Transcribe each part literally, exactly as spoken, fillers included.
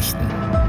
Nachrichten.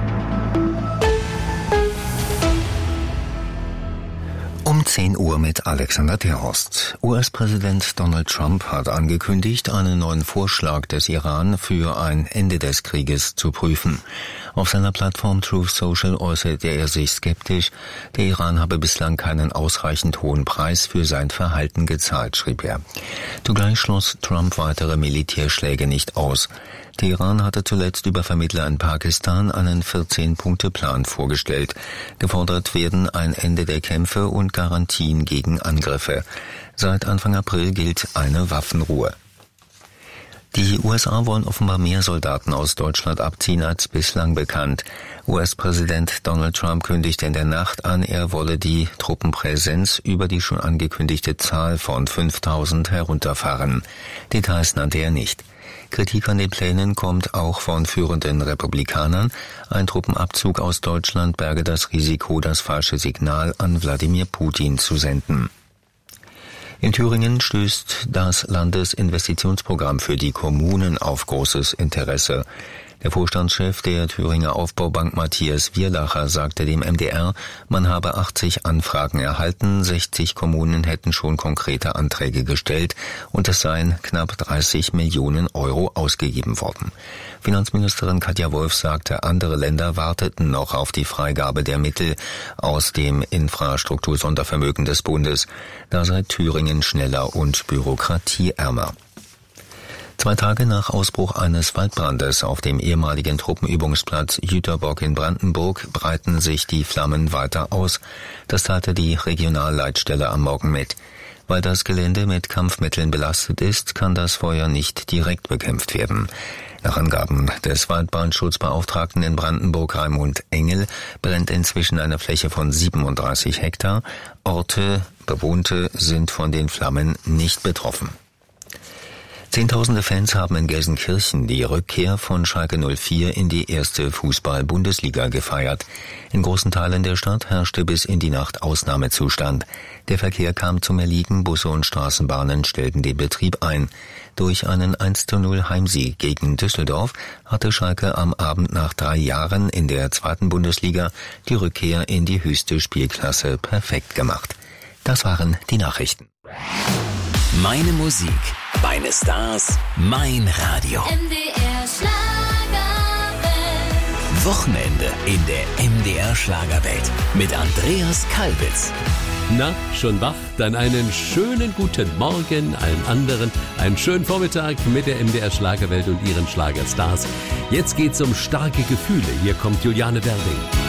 Um zehn Uhr mit Alexander Terhorst. U S-Präsident Donald Trump hat angekündigt, einen neuen Vorschlag des Iran für ein Ende des Krieges zu prüfen. Auf seiner Plattform Truth Social äußerte er sich skeptisch. Der Iran habe bislang keinen ausreichend hohen Preis für sein Verhalten gezahlt, schrieb er. Zugleich schloss Trump weitere Militärschläge nicht aus. Teheran hatte zuletzt über Vermittler in Pakistan einen vierzehn-Punkte-Plan vorgestellt. Gefordert werden ein Ende der Kämpfe und Garantien gegen Angriffe. Seit Anfang April gilt eine Waffenruhe. Die U S A wollen offenbar mehr Soldaten aus Deutschland abziehen als bislang bekannt. U S-Präsident Donald Trump kündigte in der Nacht an, er wolle die Truppenpräsenz über die schon angekündigte Zahl von fünftausend herunterfahren. Details nannte er nicht. Kritik an den Plänen kommt auch von führenden Republikanern. Ein Truppenabzug aus Deutschland berge das Risiko, das falsche Signal an Wladimir Putin zu senden. In Thüringen stößt das Landesinvestitionsprogramm für die Kommunen auf großes Interesse. Der Vorstandschef der Thüringer Aufbaubank Matthias Wierlacher sagte dem M D R, man habe achtzig Anfragen erhalten, sechzig Kommunen hätten schon konkrete Anträge gestellt und es seien knapp dreißig Millionen Euro ausgegeben worden. Finanzministerin Katja Wolf sagte, andere Länder warteten noch auf die Freigabe der Mittel aus dem Infrastruktursondervermögen des Bundes. Da sei Thüringen schneller und bürokratieärmer. Zwei Tage nach Ausbruch eines Waldbrandes auf dem ehemaligen Truppenübungsplatz Jüterbock in Brandenburg breiten sich die Flammen weiter aus. Das teilte die Regionalleitstelle am Morgen mit. Weil das Gelände mit Kampfmitteln belastet ist, kann das Feuer nicht direkt bekämpft werden. Nach Angaben des Waldbrandschutzbeauftragten in Brandenburg Raimund Engel brennt inzwischen eine Fläche von siebenunddreißig Hektar. Orte, Bewohnte sind von den Flammen nicht betroffen. Zehntausende Fans haben in Gelsenkirchen die Rückkehr von Schalke null vier in die erste Fußball-Bundesliga gefeiert. In großen Teilen der Stadt herrschte bis in die Nacht Ausnahmezustand. Der Verkehr kam zum Erliegen, Busse und Straßenbahnen stellten den Betrieb ein. Durch einen eins zu null Heimsieg gegen Düsseldorf hatte Schalke am Abend nach drei Jahren in der zweiten Bundesliga die Rückkehr in die höchste Spielklasse perfekt gemacht. Das waren die Nachrichten. Meine Musik, meine Stars, mein Radio. M D R Schlagerwelt. Wochenende in der M D R Schlagerwelt mit Andreas Kalbitz. Na, schon wach? Dann einen schönen guten Morgen, allen anderen einen schönen Vormittag mit der M D R Schlagerwelt und ihren Schlagerstars. Jetzt geht's um starke Gefühle. Hier kommt Juliane Werding.